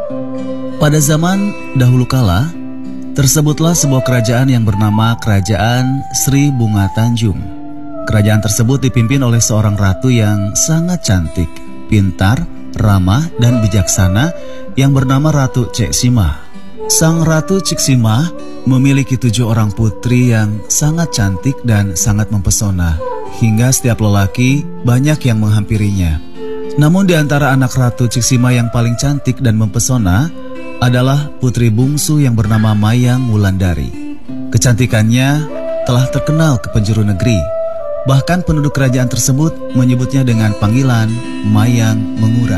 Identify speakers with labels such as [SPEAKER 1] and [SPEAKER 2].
[SPEAKER 1] Pada zaman dahulu kala, tersebutlah sebuah kerajaan yang bernama Kerajaan Sri Bunga Tanjung. Kerajaan tersebut dipimpin oleh seorang ratu yang sangat cantik, pintar, ramah, dan bijaksana yang bernama Ratu Ceksimah. Sang Ratu Ceksimah memiliki 7 orang putri yang sangat cantik dan sangat mempesona, hingga setiap lelaki banyak yang menghampirinya. Namun di antara anak Ratu Ceksimah yang paling cantik dan mempesona adalah putri bungsu yang bernama Mayang Wulandari. Kecantikannya telah terkenal ke penjuru negeri. Bahkan penduduk kerajaan tersebut menyebutnya dengan panggilan Mayang Mengura.